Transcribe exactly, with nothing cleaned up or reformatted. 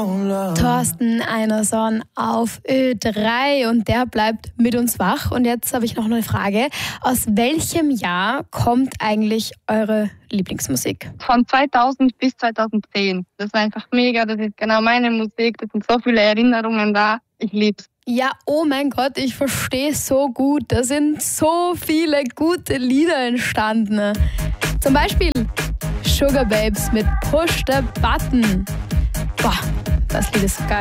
Thorsten Einerson auf Ö drei und der bleibt mit uns wach. Und jetzt habe ich noch eine Frage. Aus welchem Jahr kommt eigentlich eure Lieblingsmusik? Von zweitausend bis zweitausendzehn. Das ist einfach mega, das ist genau meine Musik, das sind so viele Erinnerungen da. Ich lieb's. Ja, oh mein Gott, ich verstehe so gut. Da sind so viele gute Lieder entstanden. Zum Beispiel Sugar Babes mit Push the Button. Boah, das Lied ist geil.